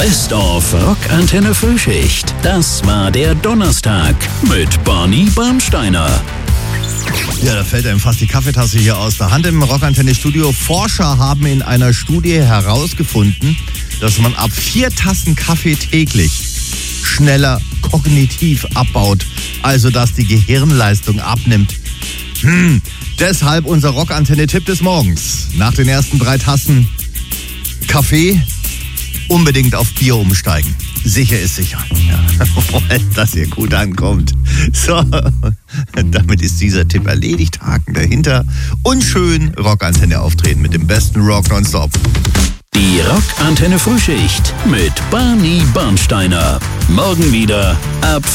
Best of Rockantenne Frühschicht. Das war der Donnerstag mit Barney Bernsteiner. Ja, da fällt einem fast die Kaffeetasse hier aus der Hand im Rockantenne-Studio. Forscher haben in einer Studie herausgefunden, dass man ab 4 Tassen Kaffee täglich schneller kognitiv abbaut, also dass die Gehirnleistung abnimmt. Deshalb unser Rockantenne-Tipp des Morgens. Nach den ersten 3 Tassen Kaffee unbedingt auf Bier umsteigen. Sicher ist sicher. Ja. Dass ihr gut ankommt. So, damit ist dieser Tipp erledigt. Haken dahinter. Und schön Rockantenne auftreten mit dem besten Rock nonstop. Die Rockantenne Frühschicht mit Barney Bernsteiner. Morgen wieder ab